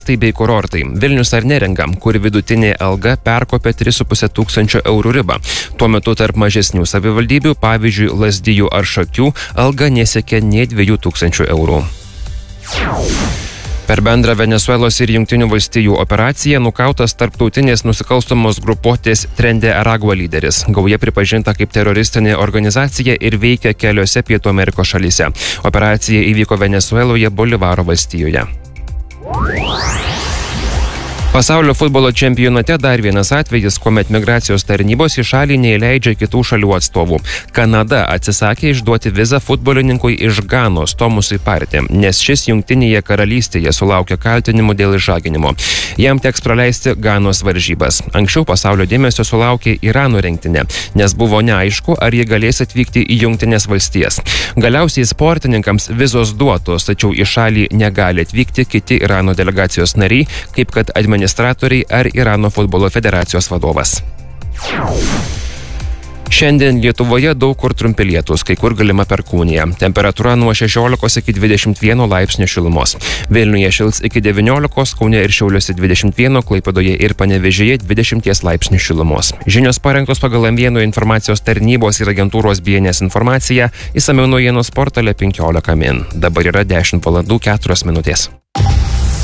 bei kurortai. Vilnius ar Neringa, kur vidutinė alga perkopė 3,5 tūkstančio eurų ribą. Tuo metu tarp mažesnių savivaldybių, pavyzdžiui, Lazdijų ar Šakių, alga nesiekė nė 2 tūkstančių eurų. Per bendrą Venesuelos ir Jungtinių valstijų operaciją nukautas tarptautinės nusikalstamos grupuotės Tren de Aragua lyderis. Gauja pripažinta kaip teroristinė organizacija ir veikia keliose Pietų Amerikos šalyse. Operacija įvyko Venesueloje, Bolivaro valstijoje. Pasaulio futbolo čempionate dar vienas atvejis, kuomet migracijos tarnybos į šalį neįleidžia kitų šalių atstovų. Kanada atsisakė išduoti vizą futbolininkui iš Ganos Tomusui Partey, nes šis Jungtinėje karalystėje sulaukė kaltinimų dėl išžaginimo. Jam teks praleisti Ganos varžybas. Anksčiau pasaulio dėmesio sulaukė Irano rinktinė, nes buvo neaišku, ar jie galės atvykti į Jungtinės valstijas. Galiausiai sportininkams vizos duotos, tačiau į šalį negali atvykti kiti Irano delegacijos nariai, kaip kad administratoriai ar Irano futbolo federacijos vadovas. Šiandien Lietuvoje daug kur trumpi lietūs, kai kur galima perkūnija. Temperatūra nuo 16 iki 21 laipsnių šilumos. Vilniuje šils iki 19, Kaune ir Šiauliuose 21, Klaipėdoje ir Panevėžyje 20 laipsnių šilumos. Žinios parengtos pagal M1 informacijos tarnybos ir agentūros BNS informaciją, išsamiau naujienos portale 15 min. Dabar yra 10 valandų 4 minutės.